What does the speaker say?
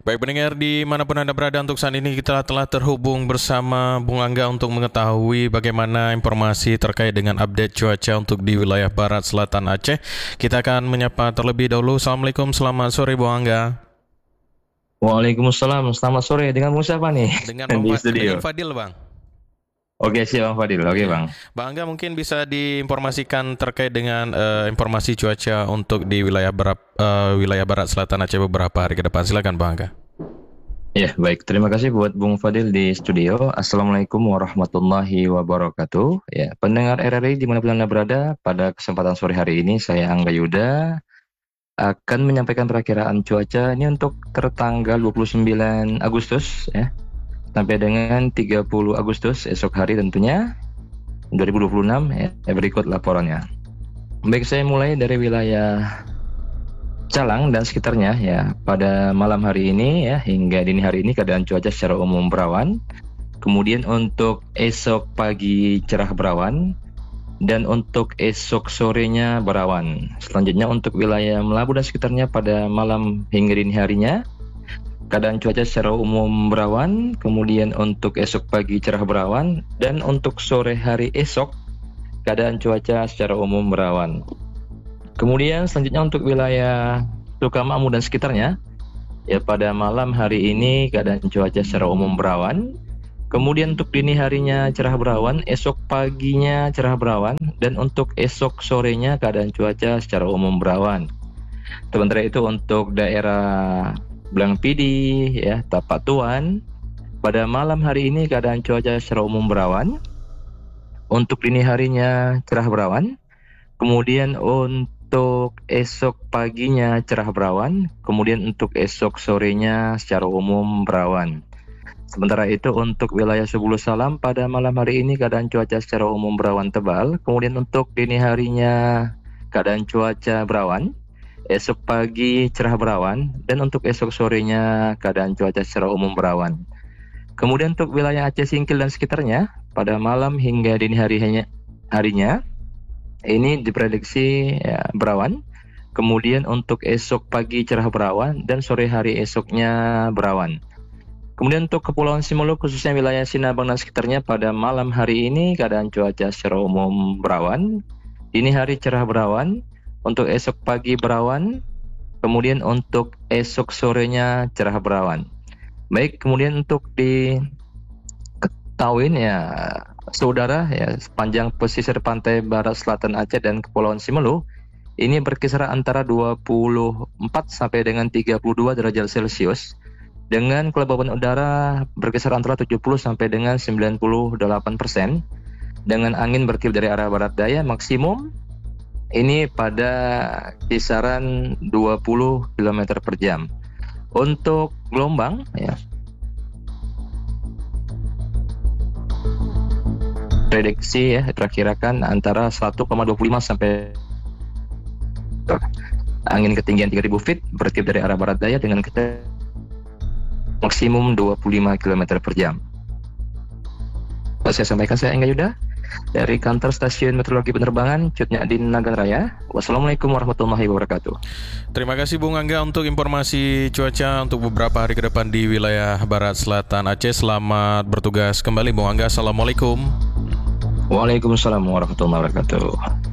Baik pendengar dimanapun Anda berada, untuk saat ini kita telah terhubung bersama Bung Angga untuk mengetahui bagaimana informasi terkait dengan update cuaca untuk di wilayah Barat Selatan Aceh. Kita akan menyapa terlebih dahulu. Assalamualaikum, selamat sore Bung Angga. Waalaikumsalam, selamat sore. Dengan Bung siapa nih Dengan di dengan studio? Fadil Bang. Oke, siap Bang Fadil. Oke, Ya, Bang. Bang Angga mungkin bisa diinformasikan terkait dengan informasi cuaca untuk di wilayah Barat Selatan Aceh beberapa hari ke depan. Silakan Bang Angga. Ya, baik. Terima kasih buat Bung Fadil di studio. Assalamualaikum warahmatullahi wabarakatuh. Ya, pendengar RRI dimanapun Anda berada, pada kesempatan sore hari ini saya Angga Yuda akan menyampaikan perakiraan cuaca ini untuk tertanggal 29 Agustus ya, sampai dengan 30 Agustus esok hari tentunya 2026 ya. Berikut laporannya. Baik, saya mulai dari wilayah Calang dan sekitarnya ya. Pada malam hari ini ya hingga dini hari ini keadaan cuaca secara umum berawan. Kemudian untuk esok pagi cerah berawan dan untuk esok sorenya berawan. Selanjutnya untuk wilayah Melabu dan sekitarnya pada malam hingga dini harinya keadaan cuaca secara umum berawan. Kemudian untuk esok pagi cerah berawan dan untuk sore hari esok keadaan cuaca secara umum berawan. Kemudian selanjutnya untuk wilayah Sukama'mu dan sekitarnya ya, pada malam hari ini keadaan cuaca secara umum berawan. Kemudian untuk dini harinya cerah berawan, esok paginya cerah berawan, dan untuk esok sorenya keadaan cuaca secara umum berawan. Sementara itu untuk daerah Blang Pidi ya, Tapak Tuan, pada malam hari ini keadaan cuaca secara umum berawan. Untuk dini harinya cerah berawan. Kemudian untuk esok paginya cerah berawan, kemudian untuk esok sorenya secara umum berawan. Sementara itu untuk wilayah Subulu Salam pada malam hari ini keadaan cuaca secara umum berawan tebal, kemudian untuk dini harinya keadaan cuaca berawan, esok pagi cerah berawan, dan untuk esok sorenya keadaan cuaca secara umum berawan. Kemudian untuk wilayah Aceh Singkil dan sekitarnya pada malam hingga dini harinya ini diprediksi ya, berawan. Kemudian untuk esok pagi cerah berawan dan sore hari esoknya berawan. Kemudian untuk Kepulauan Simelu khususnya wilayah Sinabang dan sekitarnya pada malam hari ini keadaan cuaca secara umum berawan. Dini hari cerah berawan. Untuk esok pagi berawan. Kemudian untuk esok sorenya cerah berawan. Baik, kemudian untuk di Tauin ya, saudara ya, sepanjang pesisir pantai barat selatan Aceh dan Kepulauan Simelu ini berkisar antara 24 sampai dengan 32 derajat Celcius dengan kelembaban udara berkisar antara 70 sampai dengan 98% dengan angin bertiup dari arah barat daya maksimum ini pada kisaran 20 km per jam. Untuk gelombang ya, prediksi ya diperkirakan antara 1,25 sampai angin ketinggian 3000 feet bertiup dari arah barat daya dengan kecepatan maksimum 25 km per jam. Saya sampaikan, saya Angga Yuda dari kantor stasiun meteorologi penerbangan Cutnya di Nagan Raya. Wassalamualaikum warahmatullahi wabarakatuh. Terima kasih Bung Angga untuk informasi cuaca untuk beberapa hari ke depan di wilayah Barat Selatan Aceh. Selamat bertugas kembali Bung Angga. Assalamualaikum. Waalaikumsalam warahmatullahi wabarakatuh.